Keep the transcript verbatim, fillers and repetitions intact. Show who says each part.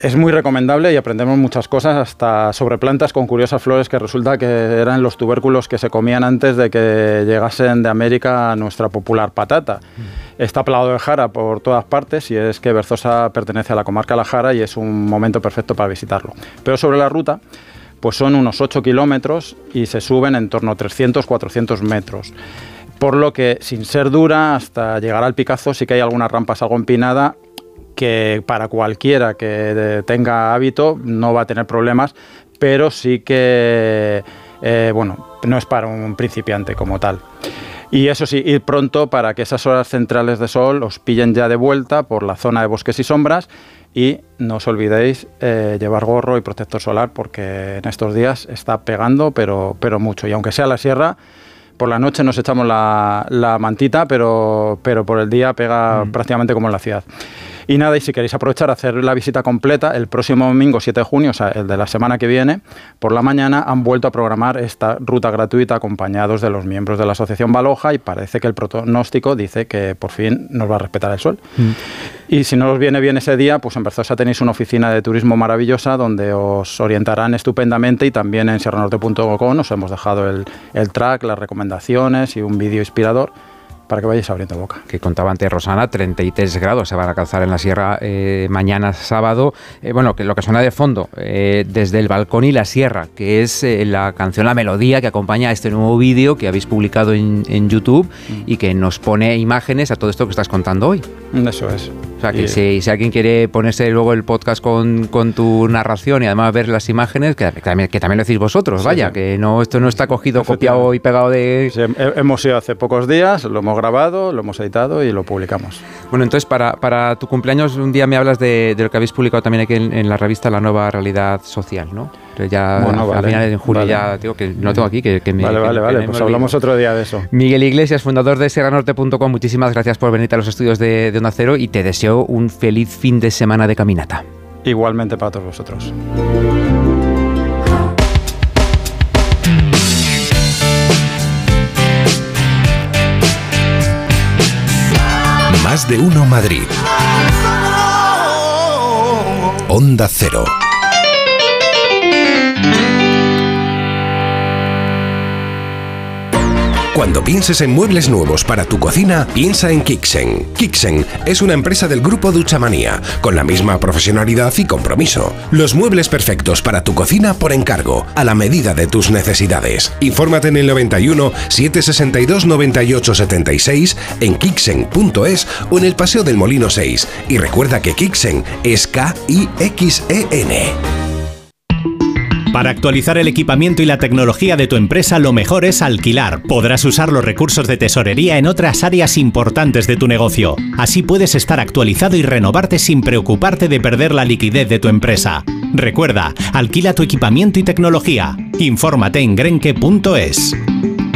Speaker 1: Es muy recomendable y aprendemos muchas cosas, hasta sobre plantas con curiosas flores que resulta que eran los tubérculos que se comían antes de que llegasen de América a nuestra popular patata. Mm. Está plagado de jara por todas partes y es que Berzosa pertenece a la comarca La Jara y es un momento perfecto para visitarlo. Pero sobre la ruta, pues son unos ocho kilómetros y se suben en torno a trescientos a cuatrocientos metros. Por lo que, sin ser dura, hasta llegar al Picazo sí que hay algunas rampas algo empinada, que para cualquiera que tenga hábito no va a tener problemas, pero sí que, eh, bueno, no es para un principiante como tal. Y eso sí, ir pronto para que esas horas centrales de sol os pillen ya de vuelta por la zona de bosques y sombras, y no os olvidéis eh, llevar gorro y protector solar, porque en estos días está pegando, pero, pero mucho, y aunque sea la sierra, por la noche nos echamos la, la mantita, pero, pero por el día pega mm. prácticamente como en la ciudad. Y nada, y si queréis aprovechar a hacer la visita completa, el próximo domingo siete de junio, o sea, el de la semana que viene, por la mañana han vuelto a programar esta ruta gratuita acompañados de los miembros de la Asociación Baloja, y parece que el pronóstico dice que por fin nos va a respetar el sol. Mm. Y si no os viene bien ese día, pues en Berzosa tenéis una oficina de turismo maravillosa donde os orientarán estupendamente, y también en sierra norte punto com os hemos dejado el, el track, las recomendaciones y un vídeo inspirador para que vayáis abriendo boca.
Speaker 2: Que contaba antes Rosana, treinta y tres grados se van a alcanzar en la sierra eh, mañana sábado. Eh, bueno, que lo que suena de fondo, eh, Desde el balcón y la sierra, que es eh, la canción, la melodía que acompaña a este nuevo vídeo que habéis publicado en, en YouTube mm. y que nos pone imágenes a todo esto que estás contando hoy.
Speaker 1: Eso es.
Speaker 2: O sea, que y... si, si alguien quiere ponerse luego el podcast con, con tu narración y además ver las imágenes, que, que, también, que también lo decís vosotros, sí, vaya, sí. que no esto no está cogido, copiado y pegado de...
Speaker 1: Sí, hemos ido hace pocos días, lo hemos grabado, lo hemos editado y lo publicamos.
Speaker 2: Bueno, entonces para, para tu cumpleaños un día me hablas de, de lo que habéis publicado también aquí en, en la revista La Nueva Realidad Social, ¿no? Entonces ya
Speaker 1: bueno, vale,
Speaker 2: a finales de julio
Speaker 1: vale.
Speaker 2: ya digo que no tengo aquí, que, que me...
Speaker 1: Vale, vale,
Speaker 2: que,
Speaker 1: vale,
Speaker 2: que
Speaker 1: pues
Speaker 2: me
Speaker 1: hablamos otro día de eso.
Speaker 2: Miguel Iglesias, fundador de sierra norte punto com, muchísimas gracias por venir a los estudios de, de Onda Cero, y te deseo un feliz fin de semana de caminata.
Speaker 1: Igualmente para todos vosotros.
Speaker 3: Más de uno Madrid. Onda Cero. Cuando pienses en muebles nuevos para tu cocina, piensa en Kixen. Kixen es una empresa del grupo Duchamanía, con la misma profesionalidad y compromiso. Los muebles perfectos para tu cocina por encargo, a la medida de tus necesidades. Infórmate en el noventa y uno, setecientos sesenta y dos, noventa y ocho setenta y seis, en kixen punto es o en el Paseo del Molino seis. Y recuerda que Kixen es K I X E N.
Speaker 4: Para actualizar el equipamiento y la tecnología de tu empresa, lo mejor es alquilar. Podrás usar los recursos de tesorería en otras áreas importantes de tu negocio. Así puedes estar actualizado y renovarte sin preocuparte de perder la liquidez de tu empresa. Recuerda, alquila tu equipamiento y tecnología. Infórmate en grenke punto es.